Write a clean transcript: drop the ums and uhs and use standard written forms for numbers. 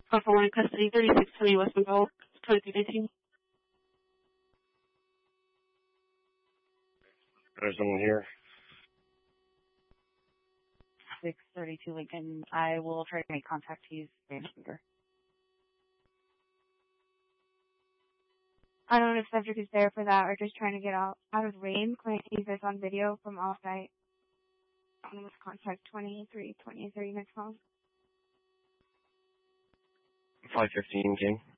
Alpha 1 in custody, 3620 West Monroe, 2319. There's someone here. 632 Lincoln. I will try to make contact to use finger. I don't know if subject is there for that or just trying to get out of range. Client sees this on video from off-site. On with contact 2320 is your next phone. 515 King.